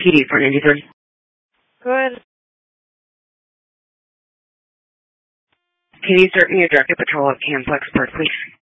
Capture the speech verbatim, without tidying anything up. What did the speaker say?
P D for ninety-three. Good. Can you start me a directed patrol at Camplex Park, please?